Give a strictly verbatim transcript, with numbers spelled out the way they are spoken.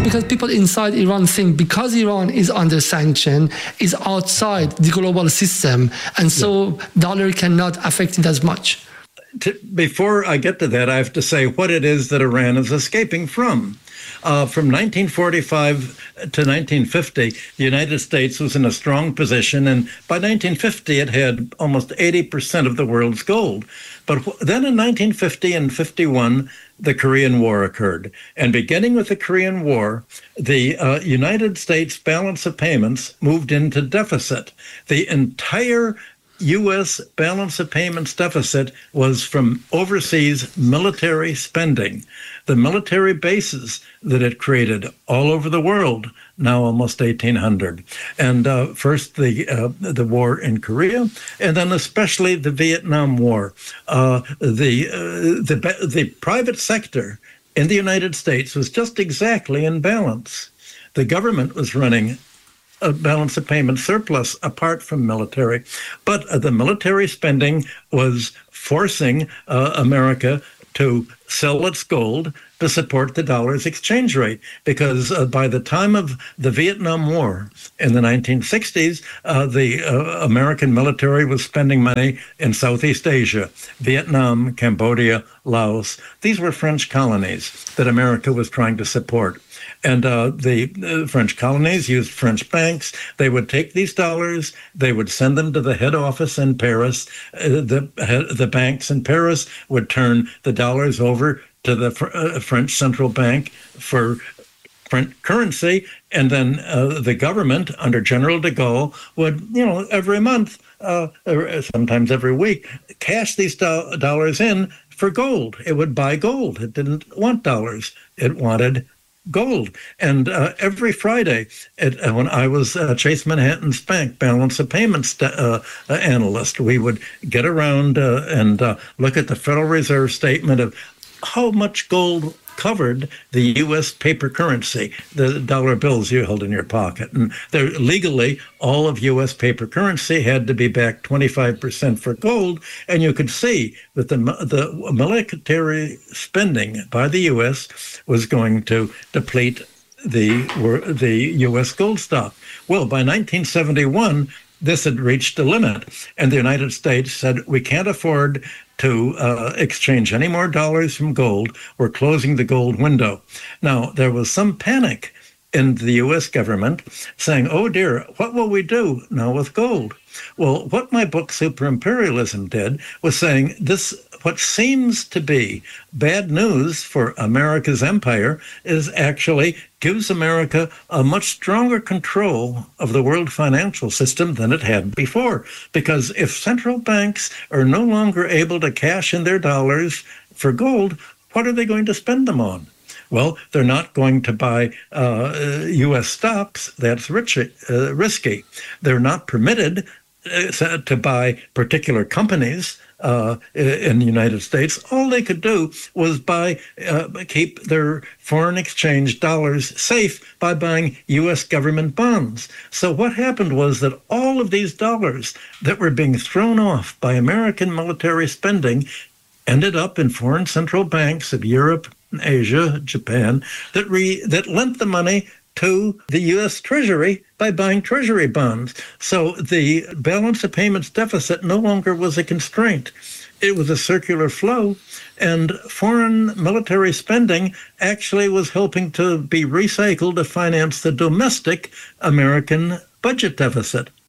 because people inside Iran think because Iran is under sanction, is outside the global system, and so yeah. dollar cannot affect it as much. To, before I get to that, I have to say what it is that Iran is escaping from. Uh, from nineteen forty-five to nineteen fifty, the United States was in a strong position, and by nineteen fifty, it had almost eighty percent of the world's gold. But then in nineteen fifty and fifty-one, the Korean War occurred. And beginning with the Korean War, the uh, United States balance of payments moved into deficit. The entire U S balance of payments deficit was from overseas military spending. The military bases that it created all over the world, now almost eighteen hundred. And uh, first the uh, the war in Korea, and then especially the Vietnam War. Uh, the, uh, the, the private sector in the United States was just exactly in balance. The government was running a balance of payment surplus apart from military. But uh, the military spending was forcing uh, America to sell its gold to support the dollar's exchange rate. Because uh, by the time of the Vietnam War in the nineteen sixties, uh, the uh, American military was spending money in Southeast Asia, Vietnam, Cambodia, Laos. These were French colonies that America was trying to support. And uh, the uh, French colonies used French banks. They would take these dollars, they would send them to the head office in Paris. Uh, the the banks in Paris would turn the dollars over to the fr- uh, French central bank for French currency, and then uh, the government under General de Gaulle would, you know, every month, uh, or sometimes every week, cash these do- dollars in for gold. It would buy gold. It didn't want dollars. It wanted gold. And uh, every Friday, at, uh, when I was uh, Chase Manhattan's bank balance of payments uh, uh, analyst, we would get around uh, and uh, look at the Federal Reserve statement of how much gold covered the U S paper currency, the dollar bills you held in your pocket. And there, legally, all of U S paper currency had to be back twenty-five percent for gold. And you could see that the, the military spending by the U S was going to deplete the, the U S gold stock. Well, by nineteen seventy-one, this had reached a limit. And the United States said, we can't afford to uh, exchange any more dollars from gold. We're closing the gold window. Now, there was some panic in the U S government saying, oh dear, what will we do now with gold? Well, what my book, Super Imperialism, did was saying this, what seems to be bad news for America's empire is actually gives America a much stronger control of the world financial system than it had before. Because if central banks are no longer able to cash in their dollars for gold, what are they going to spend them on? Well, they're not going to buy uh, U S stocks. That's rich, uh, risky. They're not permitted uh, to buy particular companies uh, in the United States. All they could do was buy, uh, keep their foreign exchange dollars safe by buying U S government bonds. So what happened was that all of these dollars that were being thrown off by American military spending ended up in foreign central banks of Europe, Asia, Japan, that re, that lent the money to the U S Treasury by buying Treasury bonds. So the balance of payments deficit no longer was a constraint. It was a circular flow, and foreign military spending actually was helping to be recycled to finance the domestic American budget deficit.